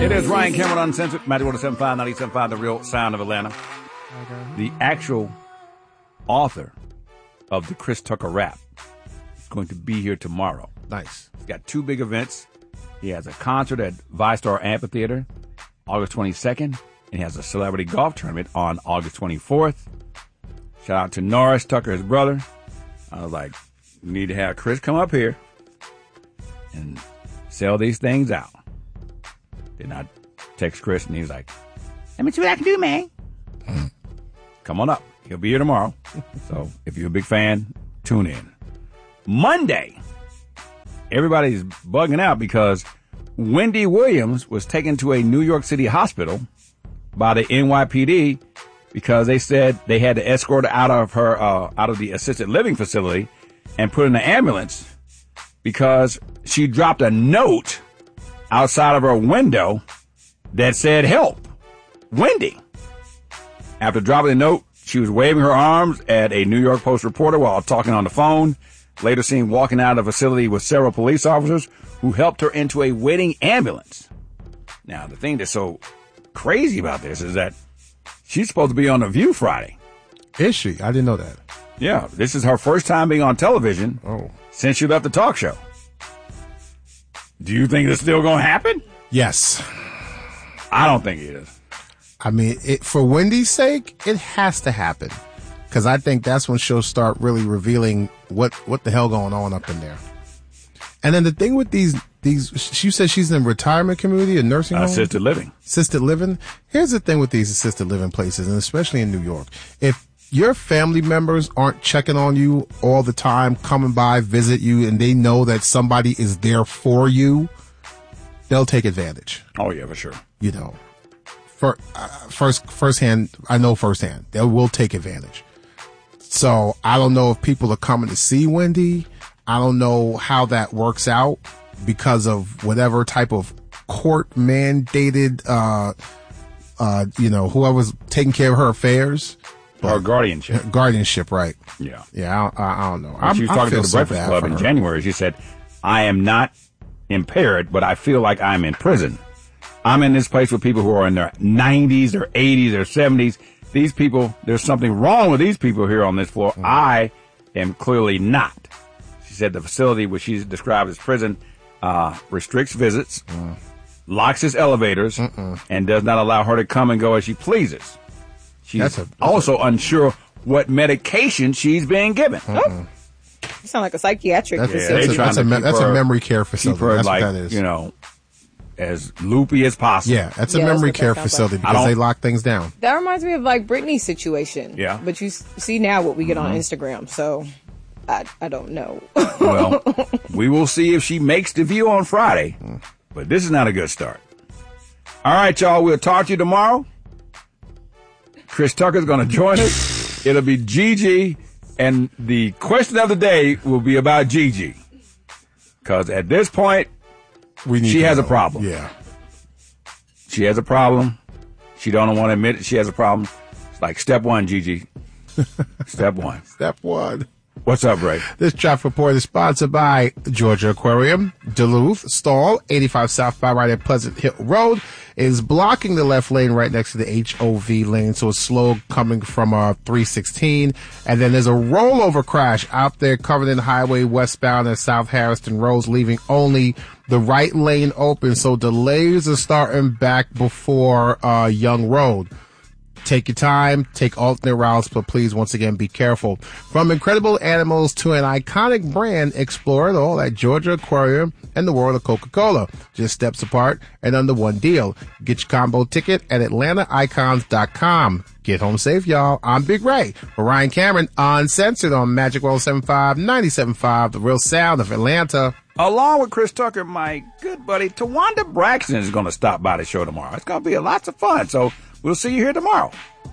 It is Ryan Cameron Uncensored, Magic 107.5, 97.5, The Real Sound of Atlanta. The actual author of the Chris Tucker rap is going to be here tomorrow. Nice. He's got two big events. He has a concert at ViStar Amphitheater August 22nd, and he has a celebrity golf tournament on August 24th. Shout out to Norris Tucker, his brother. I was like, we need to have Chris come up here and sell these things out. Then I text Chris, and he's like, let me see what I can do, man. Come on up. He'll be here tomorrow. So if you're a big fan, tune in. Monday, everybody's bugging out because Wendy Williams was taken to a New York City hospital by the NYPD because they said they had to escort her out of the assisted living facility and put in an ambulance because she dropped a note outside of her window that said, help, Wendy. After dropping the note, she was waving her arms at a New York Post reporter while talking on the phone, later seen walking out of the facility with several police officers who helped her into a waiting ambulance. Now, the thing that's so crazy about this is that she's supposed to be on The View Friday. Is she? I didn't know that. Yeah, this is her first time being on television since she left the talk show. Do you think it's still going to happen? Yes. I don't think it is. I mean, for Wendy's sake, it has to happen. Because I think that's when she'll start really revealing what the hell going on up in there. And then the thing with these, she said she's in a retirement community, a nursing home? Assisted living. Assisted living. Here's the thing with these assisted living places, and especially in New York. If your family members aren't checking on you all the time, coming by, visit you, and they know that somebody is there for you, they'll take advantage. Oh, yeah, for sure. You know, firsthand, I know firsthand, they will take advantage. So I don't know if people are coming to see Wendy. I don't know how that works out because of whatever type of court mandated, whoever's taking care of her affairs. Or guardianship. Guardianship, right. Yeah. Yeah, I don't know. She was talking to the Breakfast Club in January. She said, I am not impaired, but I feel like I'm in prison. I'm in this place with people who are in their 90s, their 80s, their 70s. These people, there's something wrong with these people here on this floor. I am clearly not. She said the facility, which she's described as prison, restricts visits, locks its elevators, and does not allow her to come and go as she pleases. She's also unsure what medication she's being given. You sound like a psychiatric facility. That's a memory care facility. Keep her that's what that is. You know, as loopy as possible. Yeah, that's a memory care facility because they lock things down. That reminds me of like Britney's situation. Yeah. But you see now what we get on Instagram, so I don't know. Well, we will see if she makes The View on Friday, but this is not a good start. All right, y'all, we'll talk to you tomorrow. Chris Tucker's going to join us. It'll be Gigi, and the question of the day will be about Gigi. Because at this point, she has a problem. Yeah. She has a problem. She don't want to admit it. She has a problem. It's like step one, Gigi. Step one. Step one. What's up, Ray? This traffic report is sponsored by Georgia Aquarium. Duluth Stall, 85 southbound right at Pleasant Hill Road, is blocking the left lane right next to the HOV lane, so it's slow coming from 316. And then there's a rollover crash out there covering the highway westbound at South Harrison Road, leaving only the right lane open, so delays are starting back before Young Road. Take your time, take alternate routes, but please, once again, be careful. From incredible animals to an iconic brand, explore it all at Georgia Aquarium and the world of Coca-Cola. Just steps apart and under one deal. Get your combo ticket at AtlantaIcons.com. Get home safe, y'all. I'm Big Ray. For Ryan Cameron, Uncensored on Magic 107.5, 97.5, The Real Sound of Atlanta. Along with Chris Tucker, my good buddy, Tawanda Braxton is going to stop by the show tomorrow. It's going to be lots of fun. So we'll see you here tomorrow.